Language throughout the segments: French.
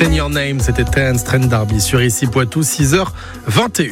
Senior Name, c'était Terence Trent D'Arby sur ici Poitou, 6h21.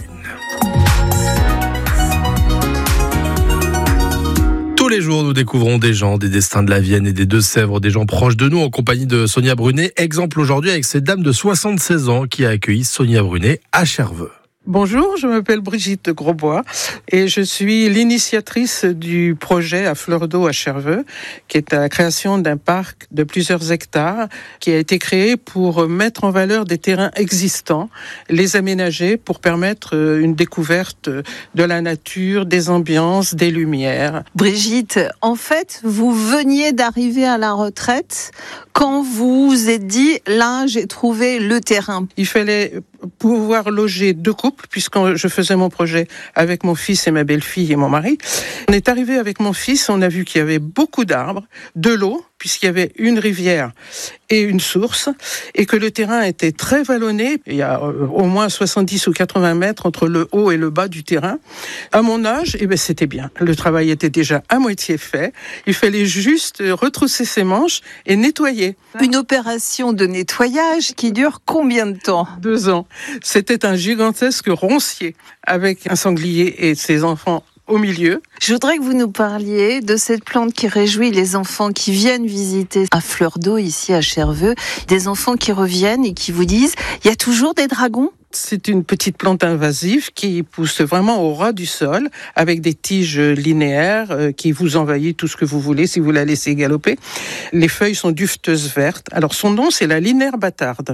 Tous les jours, nous découvrons des gens, des destins de la Vienne et des Deux-Sèvres, des gens proches de nous, en compagnie de Sonia Brunet. Exemple aujourd'hui avec cette dame de 76 ans qui a accueilli Sonia Brunet à Cherveux. Bonjour, je m'appelle Brigitte Grosbois et je suis l'initiatrice du projet à Fleur d'Eau à Cherveux, qui est la création d'un parc de plusieurs hectares qui a été créé pour mettre en valeur des terrains existants, les aménager pour permettre une découverte de la nature, des ambiances, des lumières. Brigitte, en fait, vous veniez d'arriver à la retraite quand vous vous êtes dit, là, j'ai trouvé le terrain. Il fallait pouvoir loger deux couples, puisque je faisais mon projet avec mon fils et ma belle-fille et mon mari. On est arrivé avec mon fils, on a vu qu'il y avait beaucoup d'arbres, de l'eau, puisqu'il y avait une rivière et une source, et que le terrain était très vallonné. Il y a au moins 70 ou 80 mètres entre le haut et le bas du terrain. À mon âge, c'était bien. Le travail était déjà à moitié fait. Il fallait juste retrousser ses manches et nettoyer. Une opération de nettoyage qui dure combien de temps ? 2 ans. C'était un gigantesque roncier avec un sanglier et ses enfants au milieu. Je voudrais que vous nous parliez de cette plante qui réjouit les enfants qui viennent visiter à Fleur d'Eau, ici à Cherveux. Des enfants qui reviennent et qui vous disent « il y a toujours des dragons ?» C'est une petite plante invasive qui pousse vraiment au ras du sol, avec des tiges linéaires qui vous envahissent tout ce que vous voulez si vous la laissez galoper. Les feuilles sont dufteuses vertes. Alors son nom, c'est la linaire bâtarde.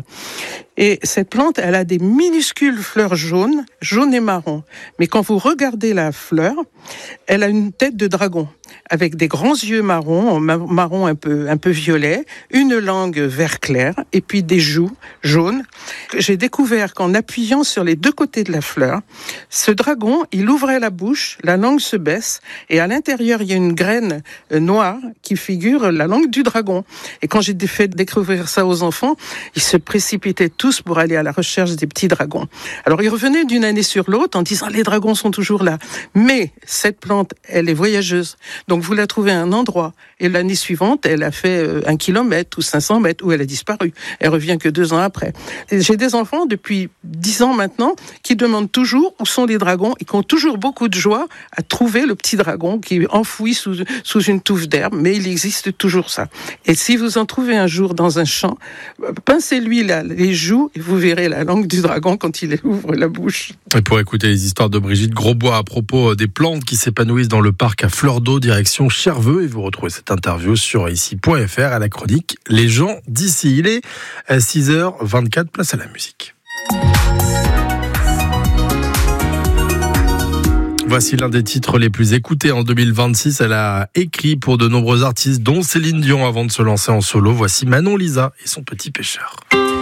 Et cette plante, elle a des minuscules fleurs jaunes et marron. Mais quand vous regardez la fleur, elle a une tête de dragon, avec des grands yeux marron un peu violet, une langue vert clair, et puis des joues jaunes. J'ai découvert qu'en appuyant sur les deux côtés de la fleur, ce dragon, il ouvrait la bouche, la langue se baisse, et à l'intérieur, il y a une graine noire qui figure la langue du dragon. Et quand j'ai fait découvrir ça aux enfants, ils se précipitaient tous pour aller à la recherche des petits dragons. Alors, ils revenaient d'une année sur l'autre en disant « les dragons sont toujours là ». Mais cette plante, elle est voyageuse. Donc, vous la trouvez à un endroit. Et l'année suivante, elle a fait 1 kilomètre ou 500 mètres où elle a disparu. Elle revient que 2 ans après. Et j'ai des enfants depuis 10 ans maintenant qui demandent toujours où sont les dragons et qui ont toujours beaucoup de joie à trouver le petit dragon qui est enfoui sous une touffe d'herbe. Mais il existe toujours ça. Et si vous en trouvez un jour dans un champ, pincez-lui les joues et vous verrez la langue du dragon quand il ouvre la bouche. Et pour écouter les histoires de Brigitte Grosbois à propos des plantes qui s'épanouissent dans le parc à Fleur d'Eau, direction Cherveux, et vous retrouvez cette interview sur ici.fr à la chronique Les gens d'ici. Il est 6h24, place à la musique. Voici l'un des titres les plus écoutés en 2026. Elle a écrit pour de nombreux artistes, dont Céline Dion, avant de se lancer en solo. Voici Manon Lisa et son petit pêcheur.